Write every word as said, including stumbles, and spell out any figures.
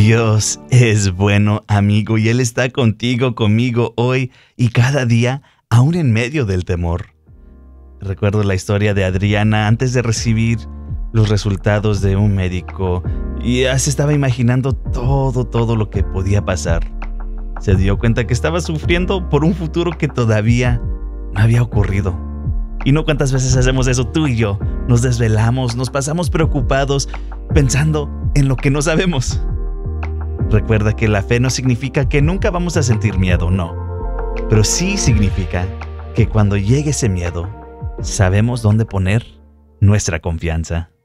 Dios es bueno, amigo, y Él está contigo, conmigo hoy y cada día, aún en medio del temor. Recuerdo la historia de Adriana antes de recibir los resultados de un médico y ya se estaba imaginando todo, todo lo que podía pasar. Se dio cuenta que estaba sufriendo por un futuro que todavía no había ocurrido. Y no cuántas veces hacemos eso tú y yo. Nos desvelamos, nos pasamos preocupados, pensando en lo que no sabemos. Recuerda que la fe no significa que nunca vamos a sentir miedo, no. Pero sí significa que cuando llegue ese miedo, sabemos dónde poner nuestra confianza.